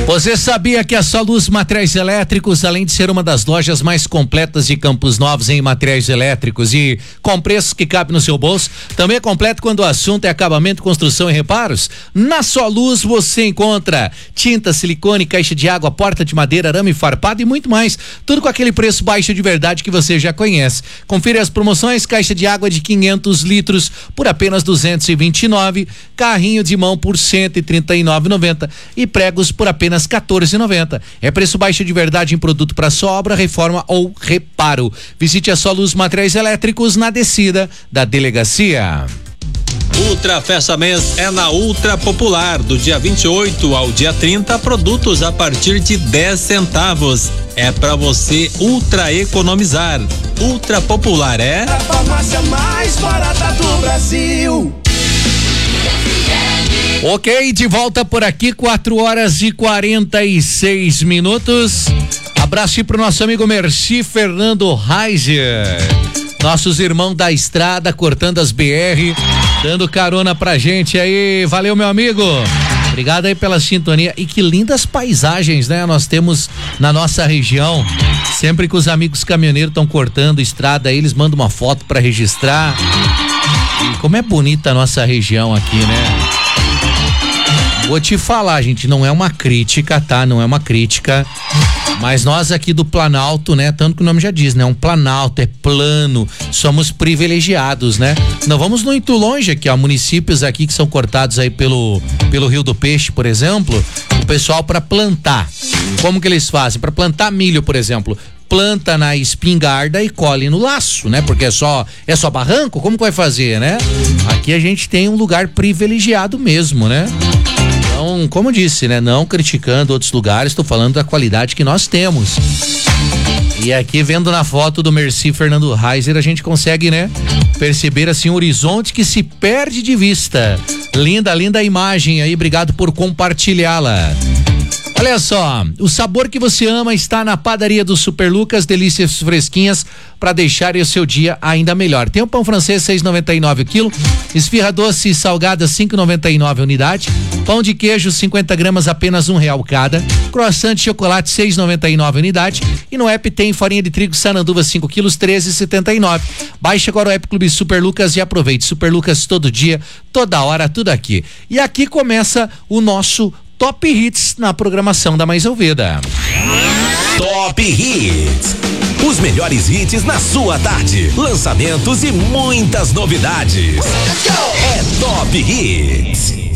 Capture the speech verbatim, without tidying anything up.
Você sabia que a Soluz Materiais Elétricos, além de ser uma das lojas mais completas de Campos Novos em materiais elétricos e com preços que cabem no seu bolso, também é completo quando o assunto é acabamento, construção e reparos? Na Soluz você encontra tinta, silicone, caixa de água, porta de madeira, arame farpado e muito mais. Tudo com aquele preço baixo de verdade que você já conhece. Confira as promoções: caixa de água de quinhentos litros por apenas duzentos e vinte e nove, carrinho de mão por cento e trinta e nove reais e noventa centavos e pregos por apenas quatorze reais e noventa centavos. É preço baixo de verdade em produto para sua obra, reforma ou reparo. Visite a Soluz Materiais Elétricos na descida da delegacia. Ultra Festa Mês é na Ultra Popular, do dia vinte e oito ao dia trinta, produtos a partir de dez centavos. É pra você ultra economizar. Ultra Popular é a farmácia mais barata do Brasil. Ok, de volta por aqui, quatro horas e quarenta e seis minutos. Abraço aí pro nosso amigo Merci Fernando Reiser. Nossos irmãos da estrada, cortando as B R, dando carona pra gente aí. Valeu, meu amigo. Obrigado aí pela sintonia. E que lindas paisagens, né? Nós temos na nossa região. Sempre que os amigos caminhoneiros estão cortando estrada, aí eles mandam uma foto pra registrar. E como é bonita a nossa região aqui, né? Vou te falar, gente, não é uma crítica, tá? Não é uma crítica, mas nós aqui do Planalto, né? Tanto que o nome já diz, né? Um Planalto, é plano, somos privilegiados, né? Não vamos muito longe aqui, ó, municípios aqui que são cortados aí pelo, pelo Rio do Peixe, por exemplo, o pessoal para plantar, como que eles fazem? Para plantar milho, por exemplo, planta na espingarda e colhe no laço, né? Porque é só, é só barranco, como que vai fazer, né? Aqui a gente tem um lugar privilegiado mesmo, né? Então, como eu disse, né? Não criticando outros lugares, estou falando da qualidade que nós temos. E aqui, vendo na foto do Merci Fernando Reiser, a gente consegue, né? Perceber, assim, um horizonte que se perde de vista. Linda, linda imagem aí, obrigado por compartilhá-la. Olha só, o sabor que você ama está na padaria do Super Lucas, delícias fresquinhas para deixar o seu dia ainda melhor. Tem o pão francês seis reais e noventa e nove o quilo, esfirra doce e salgada cinco reais e noventa e nove a unidade, pão de queijo cinquenta gramas apenas um real cada, croissant de chocolate seis reais e noventa e nove a unidade e no app tem farinha de trigo Sananduva cinco quilos treze reais e setenta e nove. Baixe agora o app Clube Super Lucas e aproveite. Super Lucas todo dia, toda hora, tudo aqui. E aqui começa o nosso Top Hits na programação da Mais Ouvida. Top Hits. Os melhores hits na sua tarde. Lançamentos e muitas novidades. É Top Hits.